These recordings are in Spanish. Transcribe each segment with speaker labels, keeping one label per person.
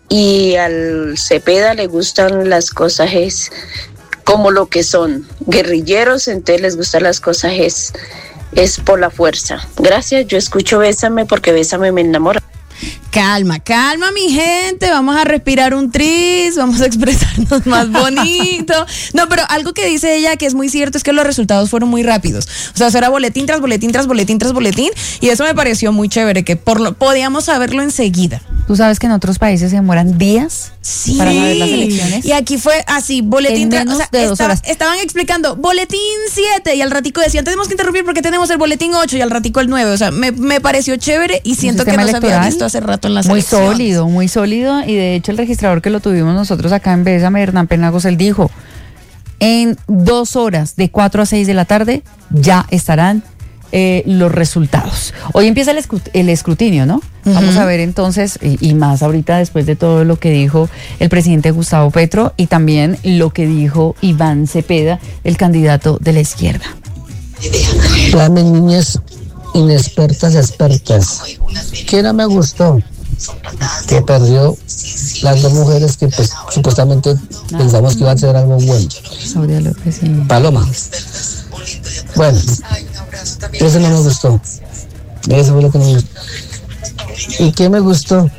Speaker 1: y al Cepeda le gustan las cosas como lo que son guerrilleros, entonces les gustan las cosas es por la fuerza. Gracias, yo escucho Bésame porque Bésame me enamora.
Speaker 2: Calma, mi gente, vamos a respirar un tris, vamos a expresarnos más bonito. No, pero algo que dice ella que es muy cierto es que los resultados fueron muy rápidos. O sea, eso era boletín tras boletín tras boletín tras boletín, y eso me pareció muy chévere, que podíamos saberlo enseguida.
Speaker 3: ¿Tú sabes que en otros países se demoran días para saber las elecciones?
Speaker 2: Y aquí fue así, boletín
Speaker 3: en menos de 2 horas.
Speaker 2: Estaban explicando boletín 7 y al ratico decían, tenemos que interrumpir porque tenemos el boletín 8 y al ratico el 9. O sea, me pareció chévere y siento que no se había visto hace rato en las elecciones.
Speaker 3: Muy sólido, y de hecho el registrador que lo tuvimos nosotros acá en Bésame, Hernán Penagos, él dijo, en 2 horas, de 4 a 6 de la tarde, ya estarán los resultados. Hoy empieza el escrutinio, ¿no? Uh-huh. Vamos a ver entonces, y más ahorita después de todo lo que dijo el presidente Gustavo Petro y también lo que dijo Iván Cepeda, el candidato de la izquierda.
Speaker 4: Las niñas inexpertas, expertas. ¿Qué no me gustó? Que perdió las 2 mujeres que pues supuestamente pensamos que iban a ser algo bueno.
Speaker 3: Claudia López y
Speaker 4: Paloma. Bueno, eso no me gustó. Eso fue lo que me gustó. ¿Y qué me gustó?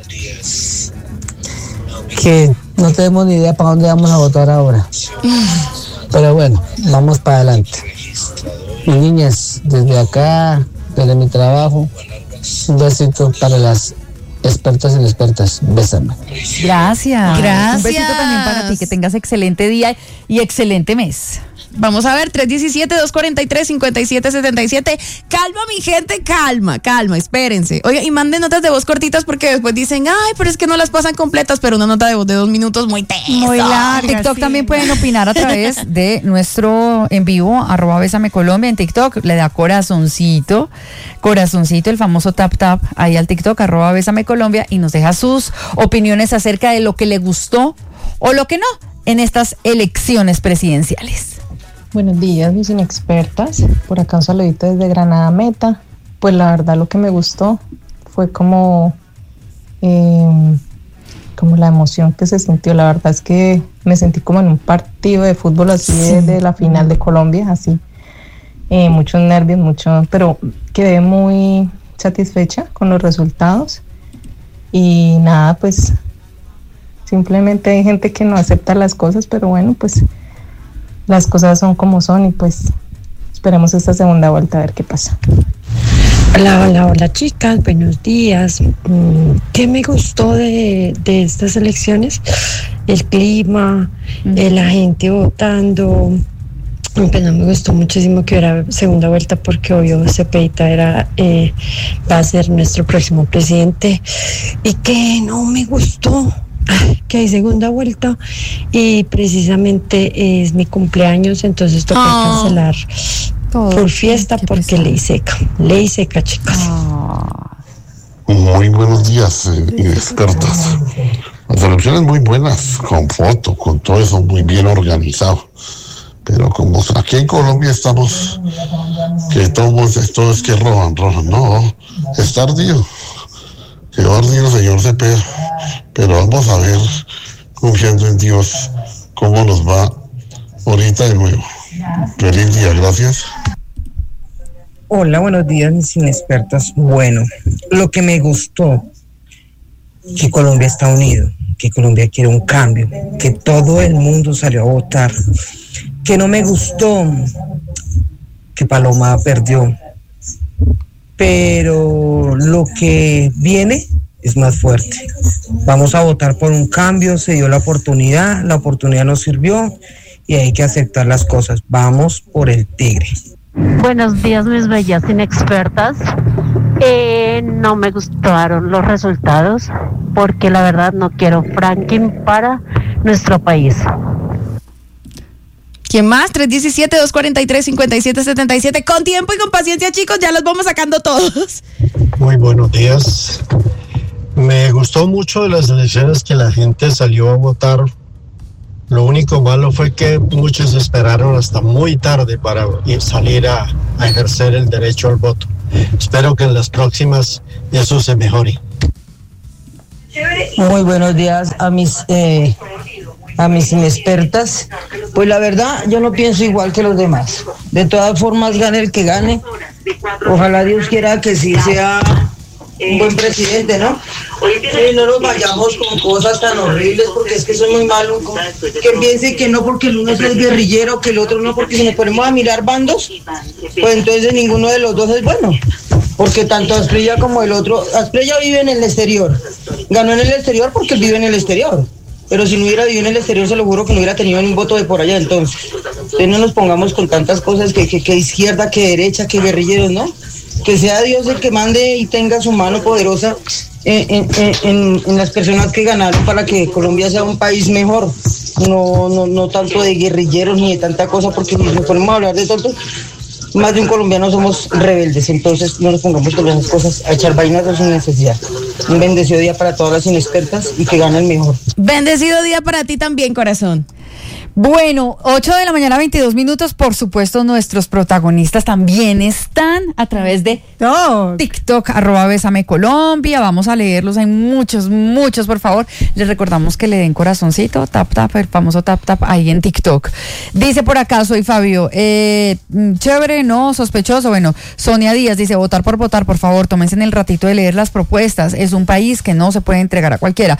Speaker 4: Que no tenemos ni idea para dónde vamos a votar ahora. Pero bueno, vamos para adelante. Y niñas, desde acá, desde mi trabajo, un besito para las expertas y inexpertas. Bésame.
Speaker 3: Gracias. Un besito también para ti, que tengas excelente día y excelente mes.
Speaker 2: Vamos a ver, 317-243-5777. Calma, mi gente, calma, espérense. Oiga, y manden notas de voz cortitas porque después dicen, ay, pero es que no las pasan completas, pero una nota de voz de 2 minutos muy tensa.
Speaker 3: Muy larga. TikTok sí. También pueden opinar a través de nuestro en vivo, @Bésame Colombia en TikTok. Le da corazoncito, el famoso tap ahí al TikTok, @Bésame Colombia, y nos deja sus opiniones acerca de lo que le gustó o lo que no en estas elecciones presidenciales.
Speaker 5: Buenos días, mis inexpertas. Por acá un saludito desde Granada Meta. Pues la verdad lo que me gustó fue como la emoción que se sintió. La verdad es que me sentí como en un partido de fútbol así de la final de Colombia, así. Muchos nervios, pero quedé muy satisfecha con los resultados. Y nada, pues simplemente hay gente que no acepta las cosas, pero bueno, pues las cosas son como son y pues esperemos esta segunda vuelta a ver qué pasa.
Speaker 6: Hola chicas, buenos días. ¿Qué me gustó de estas elecciones? El clima, la gente votando. Pues no me gustó muchísimo que hubiera segunda vuelta porque obvio Cepeda va a ser nuestro próximo presidente. Y que no me gustó que hay segunda vuelta y precisamente es mi cumpleaños, entonces toca cancelar por fiesta porque ley seca, chicas.
Speaker 7: Muy buenos días, expertas. Las elecciones muy buenas, con foto, con todo eso muy bien organizado. Pero como aquí en Colombia estamos, que todo es que roban, no, está ardido. Quedó ardido, señor Cepeda. Pero vamos a ver, confiando en Dios, cómo nos va ahorita de nuevo. Feliz día, gracias.
Speaker 8: Hola, buenos días, mis inexpertas. Bueno, lo que me gustó, que Colombia está unido, que Colombia quiere un cambio, que todo el mundo salió a votar. Que no me gustó, que Paloma perdió. Pero lo que viene es más fuerte. Vamos a votar por un cambio, se dio la oportunidad nos sirvió y hay que aceptar las cosas. Vamos por el tigre.
Speaker 9: Buenos días, mis bellas inexpertas. No me gustaron los resultados porque la verdad no quiero Franklin para nuestro país.
Speaker 2: ¿Quién más? 317-243-5777. Con tiempo y con paciencia, chicos, ya los vamos sacando todos.
Speaker 10: Muy buenos días. Me gustó mucho de las elecciones que la gente salió a votar. Lo único malo fue que muchos esperaron hasta muy tarde para salir a ejercer el derecho al voto. Espero que en las próximas eso se mejore.
Speaker 11: Muy buenos días a mis inexpertas. Pues la verdad, yo no pienso igual que los demás. De todas formas, gane el que gane. Ojalá Dios quiera que sí sea un buen presidente, ¿no? Sí, no nos vayamos con cosas tan horribles, porque es que eso es muy malo. Que piense que no porque el uno es el guerrillero, que el otro no, porque si nos ponemos a mirar bandos, pues entonces ninguno de los dos es bueno. Porque tanto Asprilla como el otro, Asprilla vive en el exterior. Ganó en el exterior porque él vive en el exterior. Pero si no hubiera vivido en el exterior, se lo juro que no hubiera tenido ni un voto de por allá. Entonces no nos pongamos con tantas cosas que izquierda, que derecha, que guerrilleros, ¿no? Que sea Dios el que mande y tenga su mano poderosa en las personas que ganaron para que Colombia sea un país mejor. No tanto de guerrilleros ni de tanta cosa, porque si nos ponemos a hablar de tontos, más de un colombiano somos rebeldes. Entonces no nos pongamos con esas cosas a echar vainas sin necesidad. Un bendecido día para todas las inexpertas y que gane el mejor.
Speaker 2: Bendecido día para ti también, corazón.
Speaker 3: Bueno, 8 de la mañana, 22 minutos. Por supuesto, nuestros protagonistas también están a través de TikTok, @BésameColombia. Vamos a leerlos, hay muchos, por favor. Les recordamos que le den corazoncito, tap, el famoso tap, ahí en TikTok. Dice por acá, soy Fabio. Chévere, no, sospechoso. Bueno, Sonia Díaz dice, votar, por favor, tómense en el ratito de leer las propuestas. Es un país que no se puede entregar a cualquiera.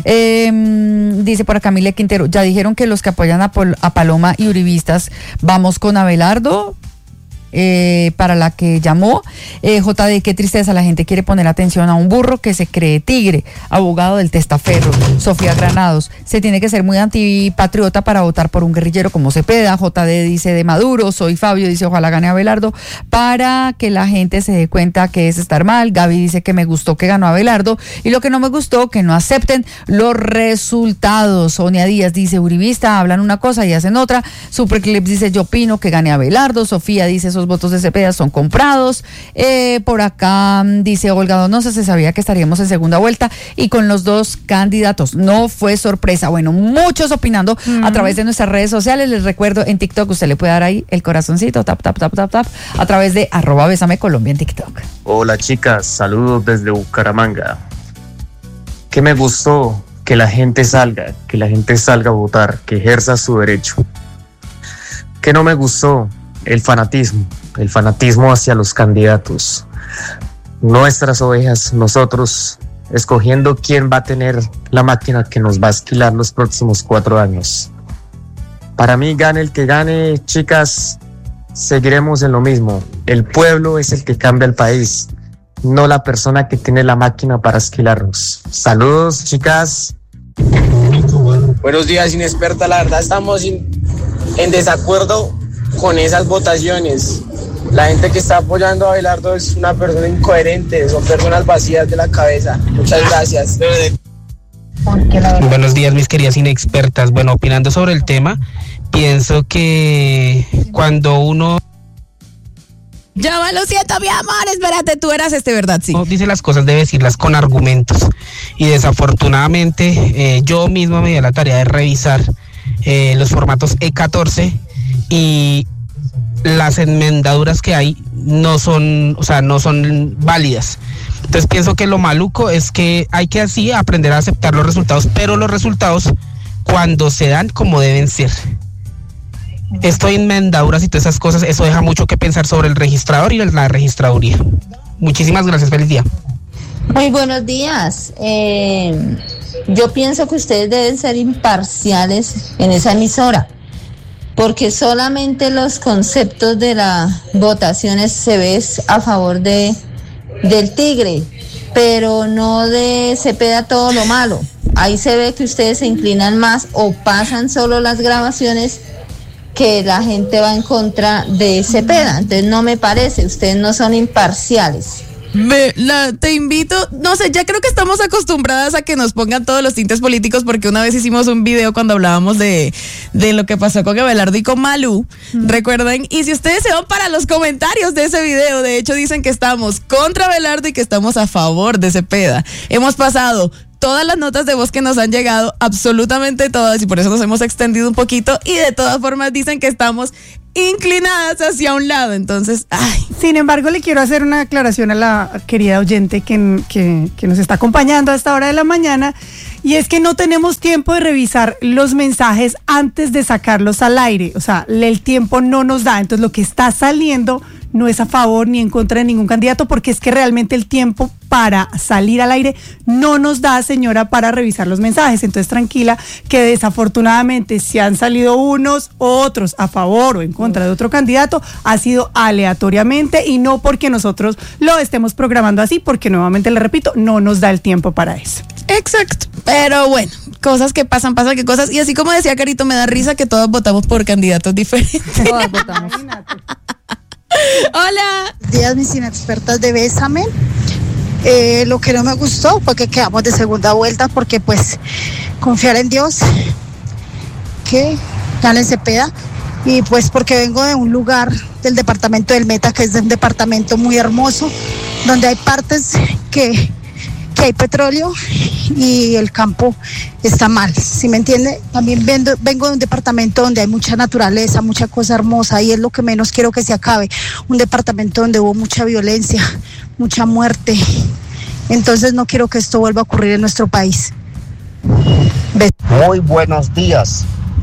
Speaker 3: Dice por acá Mile Quintero, ya dijeron que los que apoyan a Paloma y uribistas, vamos con Abelardo, para la que llamó. JD, qué tristeza, la gente quiere poner atención a un burro que se cree tigre. Abogado del testaferro. Sofía Granados, se tiene que ser muy antipatriota para votar por un guerrillero como Cepeda. JD dice de Maduro. Soy Fabio, dice ojalá gane Abelardo para que la gente se dé cuenta que es estar mal. Gaby dice que me gustó que ganó Abelardo y lo que no me gustó que no acepten los resultados. Sonia Díaz dice uribista, hablan una cosa y hacen otra. Superclips dice yo opino que gane Abelardo. Sofía dice esos votos de Cepeda son comprados. Por acá dice Olga Donosa, se sabía que estaríamos en segunda vuelta y con los dos candidatos. No fue sorpresa. Bueno, muchos opinando a través de nuestras redes sociales. Les recuerdo, en TikTok usted le puede dar ahí el corazoncito, tap, a través de @BésameColombia en TikTok.
Speaker 12: Hola chicas, saludos desde Bucaramanga. ¿Qué me gustó? Que la gente salga a votar, que ejerza su derecho. ¿Qué no me gustó? El fanatismo hacia los candidatos. Nuestras ovejas, nosotros, escogiendo quién va a tener la máquina que nos va a esquilar los próximos 4 años. Para mí, gane el que gane, chicas, seguiremos en lo mismo. El pueblo es el que cambia el país, no la persona que tiene la máquina para esquilarnos. Saludos, chicas.
Speaker 13: Buenos días, inexperta. La verdad estamos en desacuerdo con esas votaciones. La gente que está apoyando a Abelardo es una persona incoherente, son personas vacías de la cabeza. Muchas gracias.
Speaker 14: Buenos días, mis queridas inexpertas. Bueno, opinando sobre el tema, pienso que cuando uno...
Speaker 2: Ya va, lo siento, mi amor, espérate, tú eras ¿verdad? Sí.
Speaker 14: Dice las cosas, debe decirlas con argumentos. Y desafortunadamente, yo mismo me di a la tarea de revisar los formatos E14 y las enmendaduras que hay no son válidas. Entonces pienso que lo maluco es que hay que así aprender a aceptar los resultados, pero los resultados cuando se dan como deben ser. Esto de enmendaduras y todas esas cosas, eso deja mucho que pensar sobre el registrador y la registraduría. Muchísimas gracias, feliz día.
Speaker 15: Muy buenos días. Yo pienso que ustedes deben ser imparciales en esa emisora, porque solamente los conceptos de las votaciones se ven a favor del tigre, pero no de Cepeda todo lo malo. Ahí se ve que ustedes se inclinan más o pasan solo las grabaciones que la gente va en contra de Cepeda. Entonces no me parece, ustedes no son imparciales.
Speaker 2: Te invito, no sé, ya creo que estamos acostumbradas a que nos pongan todos los tintes políticos, porque una vez hicimos un video cuando hablábamos de lo que pasó con Abelardo y con Malú, recuerden, y si ustedes se van para los comentarios de ese video, de hecho dicen que estamos contra Abelardo y que estamos a favor de Cepeda. Hemos pasado todas las notas de voz que nos han llegado, absolutamente todas, y por eso nos hemos extendido un poquito, y de todas formas dicen que estamos inclinadas hacia un lado, entonces,
Speaker 16: Sin embargo, le quiero hacer una aclaración a la querida oyente que nos está acompañando a esta hora de la mañana, y es que no tenemos tiempo de revisar los mensajes antes de sacarlos al aire, o sea, el tiempo no nos da, entonces lo que está saliendo no es a favor ni en contra de ningún candidato, porque es que realmente el tiempo para salir al aire no nos da, señora, para revisar los mensajes. Entonces, tranquila, que desafortunadamente si han salido unos u otros a favor o en contra de otro candidato, ha sido aleatoriamente y no porque nosotros lo estemos programando así, porque nuevamente le repito, no nos da el tiempo para eso.
Speaker 2: Exacto, pero bueno, cosas que pasan que cosas, y así como decía Carito, me da risa que todos votamos por candidatos diferentes.
Speaker 3: Todas votamos.
Speaker 2: Hola.
Speaker 17: Buenos días, mis inexpertas de Bésame. Lo que no me gustó fue que quedamos de segunda vuelta, porque pues confiar en Dios, que gane Cepeda, y pues porque vengo de un lugar del departamento del Meta, que es un departamento muy hermoso, donde hay partes que hay petróleo y el campo está mal, ¿sí me entiende? También vengo de un departamento donde hay mucha naturaleza, mucha cosa hermosa, y es lo que menos quiero que se acabe. Un departamento donde hubo mucha violencia, mucha muerte. Entonces no quiero que esto vuelva a ocurrir en nuestro país.
Speaker 18: Muy buenos días.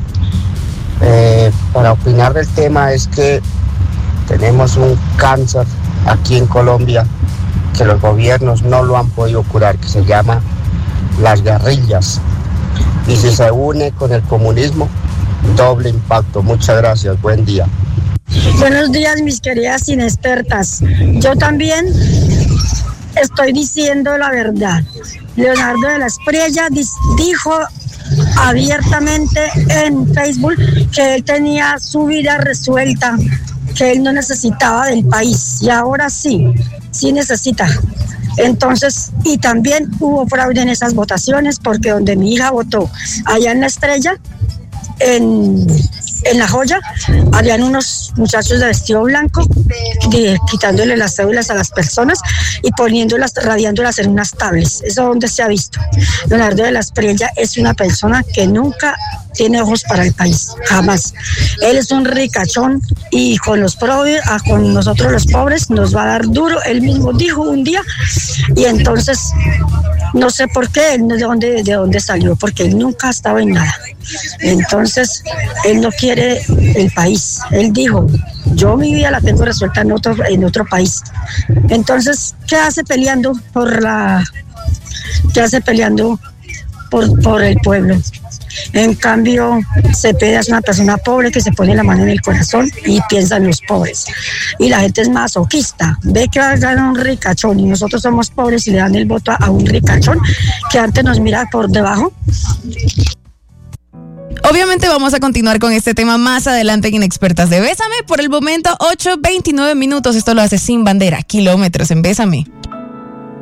Speaker 18: Para opinar del tema es que tenemos un cáncer aquí en Colombia que los gobiernos no lo han podido curar, que se llama las guerrillas, y si se une con el comunismo, doble impacto. Muchas gracias, buen día.
Speaker 19: Buenos días, mis queridas inexpertas. Yo también estoy diciendo la verdad. Leonardo de la Espriella dijo abiertamente en Facebook que él tenía su vida resuelta, que él no necesitaba del país, y ahora sí necesita. Entonces, y también hubo fraude en esas votaciones, porque donde mi hija votó, allá en La Estrella, en La Joya, habían unos muchachos de vestido blanco quitándole las cédulas a las personas y radiándolas en unas tablets. Eso donde se ha visto. Leonardo de la Espriella es una persona que nunca tiene ojos para el país, jamás. Él es un ricachón, y con nosotros los pobres nos va a dar duro. Él mismo dijo un día, y entonces no sé por qué, de dónde salió, porque él nunca ha estado en nada. Entonces él no quiere el país. Él dijo, yo mi vida la tengo resuelta en otro país. Entonces, ¿qué hace peleando por el pueblo? En cambio, Cepeda es una persona pobre que se pone la mano en el corazón y piensa en los pobres. Y la gente es masoquista. Ve que va a ganar un ricachón, y nosotros somos pobres y le dan el voto a un ricachón que antes nos mira por debajo.
Speaker 2: Obviamente vamos a continuar con este tema más adelante en Inexpertas de Bésame. Por el momento, 8:29. Esto lo hace Sin Bandera, Kilómetros en Bésame.